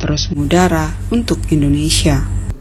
terus mengudara untuk Indonesia.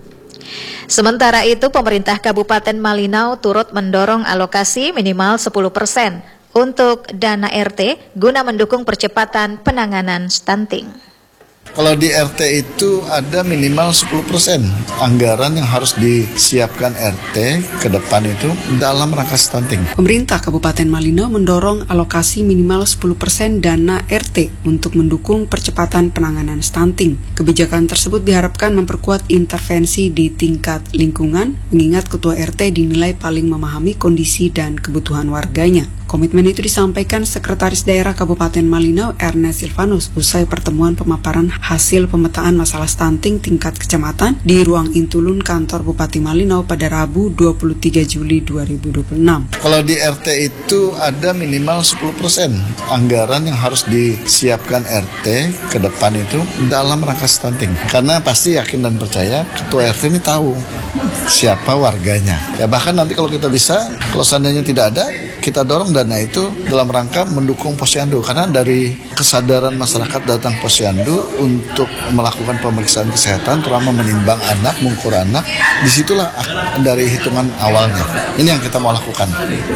Sementara itu, pemerintah Kabupaten Malinau turut mendorong alokasi minimal 10% untuk dana RT guna mendukung percepatan penanganan stunting. Kalau di RT itu ada minimal 10% anggaran yang harus disiapkan RT ke depan itu dalam rangka stunting. Pemerintah Kabupaten Malinau mendorong alokasi minimal 10% dana RT untuk mendukung percepatan penanganan stunting. Kebijakan tersebut diharapkan memperkuat intervensi di tingkat lingkungan, mengingat Ketua RT dinilai paling memahami kondisi dan kebutuhan warganya. Komitmen itu disampaikan Sekretaris Daerah Kabupaten Malinau Ernest Silvanus usai pertemuan pemaparan hasil pemetaan masalah stunting tingkat kecamatan di ruang Intulun kantor Bupati Malinau pada Rabu 23 Juli 2026. Kalau di RT itu ada minimal 10% anggaran yang harus disiapkan RT ke depan itu dalam rangka stunting. Karena pasti yakin dan percaya Ketua RT ini tahu siapa warganya. Ya bahkan nanti kalau kita bisa, kalau seandainya tidak ada, kita dorong dana itu dalam rangka mendukung posyandu, karena dari kesadaran masyarakat datang posyandu untuk melakukan pemeriksaan kesehatan, terutama menimbang anak, mengukur anak, disitulah dari hitungan awalnya. Ini yang kita mau lakukan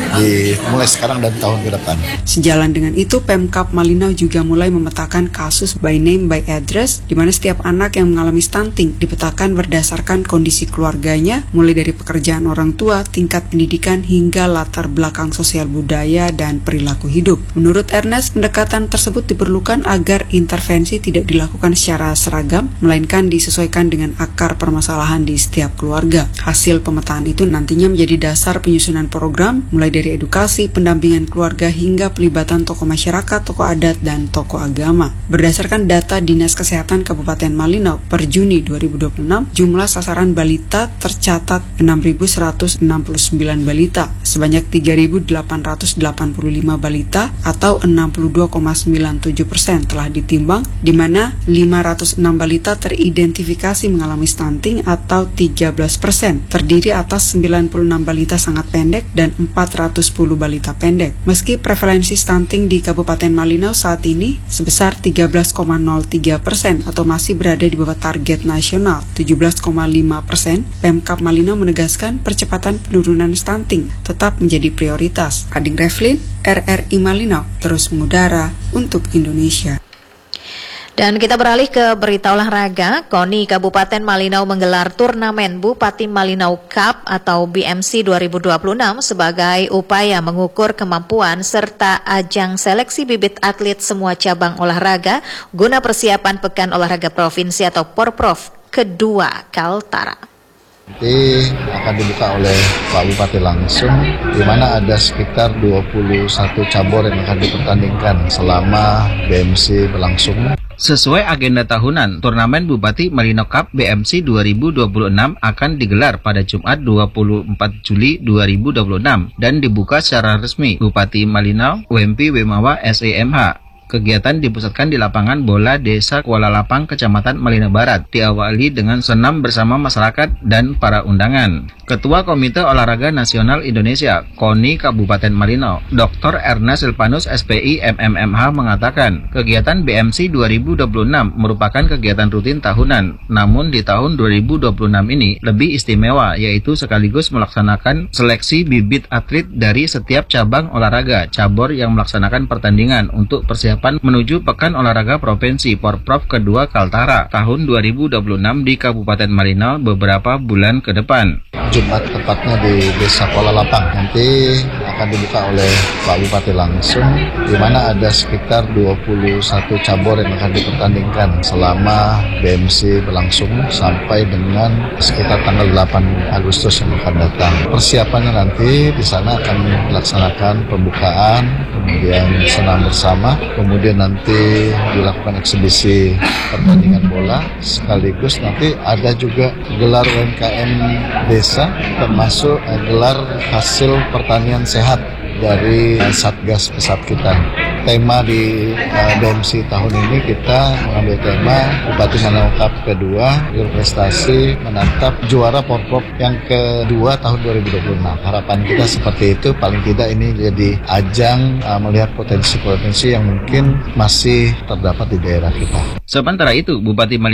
mulai sekarang dan tahun ke depan. Sejalan dengan itu, Pemkab Malinau juga mulai memetakan kasus by name by address, di mana setiap anak yang mengalami stunting dipetakan berdasarkan kondisi keluarganya, mulai dari pekerjaan orang tua, tingkat pendidikan, hingga latar belakang sosial budaya dan perilaku hidup. Menurut Ernest, pendekatan tersebut diperlukan agar intervensi tidak dilakukan secara seragam, melainkan disesuaikan dengan akar permasalahan di setiap keluarga. Hasil pemetaan itu nantinya menjadi dasar penyusunan program, mulai dari edukasi, pendampingan keluarga, hingga pelibatan tokoh masyarakat, tokoh adat, dan tokoh agama. Berdasarkan data Dinas Kesehatan Kabupaten Malinau per Juni 2026, jumlah sasaran balita tercatat 6.169 balita, sebanyak 3.885 balita atau 62,97% telah ditimbang, di mana 506 balita teridentifikasi mengalami stunting atau 13%, terdiri atas 96 balita sangat pendek dan 410 balita pendek. Meski prevalensi stunting di Kabupaten Malinau saat ini sebesar 13,03% atau masih berada di bawah target nasional 17,5%, Pemkab Malinau menegaskan percepatan penurunan stunting tetap menjadi prioritas. Ading Reflin, RRI Malinau, terus mengudara untuk Indonesia. Dan kita beralih ke berita olahraga. KONI Kabupaten Malinau menggelar turnamen Bupati Malinau Cup atau BMC 2026 sebagai upaya mengukur kemampuan serta ajang seleksi bibit atlet semua cabang olahraga guna persiapan Pekan Olahraga Provinsi atau Porprov kedua Kaltara. Nanti akan dibuka oleh Pak Bupati langsung, di mana ada sekitar 21 cabur yang akan dipertandingkan selama BMC berlangsung. Sesuai agenda tahunan, turnamen Bupati Malinau Cup BMC 2026 akan digelar pada Jumat 24 Juli 2026 dan dibuka secara resmi Bupati Malinau UMP Wemawa SEMH. Kegiatan dipusatkan di lapangan bola Desa Kuala Lapang, Kecamatan Malinau Barat, diawali dengan senam bersama masyarakat dan para undangan. Ketua Komite Olahraga Nasional Indonesia, KONI Kabupaten Malinau, Dr. Ernest Silvanus SPI MMMH mengatakan, kegiatan BMC 2026 merupakan kegiatan rutin tahunan, namun di tahun 2026 ini lebih istimewa, yaitu sekaligus melaksanakan seleksi bibit atlet dari setiap cabang olahraga, cabur yang melaksanakan pertandingan untuk persiapan menuju Pekan Olahraga Provinsi Porprov kedua Kaltara tahun 2026 di Kabupaten Malinau beberapa bulan ke depan. Jumat tepatnya di Desa Kuala Lapang. Nanti akan dibuka oleh Pak Bupati langsung, di mana ada sekitar 21 cabur yang akan dipertandingkan selama BMC berlangsung sampai dengan sekitar tanggal 8 Agustus yang akan datang. Persiapannya nanti di sana akan dilaksanakan pembukaan, kemudian senam bersama, kemudian nanti dilakukan eksibisi pertandingan bola, sekaligus nanti ada juga gelar UMKM desa, termasuk gelar hasil pertanian sehat dari Satgas Pesat kita. Tema di BMC tahun ini kita mengambil tema Bupati Malinau Cup kedua, berprestasi menatap juara Porprov yang kedua tahun 2026. Harapan kita seperti itu, paling tidak ini jadi ajang melihat potensi-potensi yang mungkin masih terdapat di daerah kita. Sementara itu, Bupati Malinau